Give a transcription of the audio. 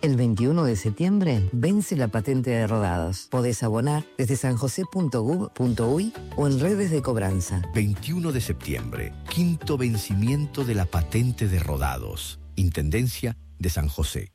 El 21 de septiembre vence la patente de rodados. Podés abonar desde sanjose.gov.uy o en redes de cobranza. 21 de septiembre, quinto vencimiento de la patente de rodados. Intendencia de San José.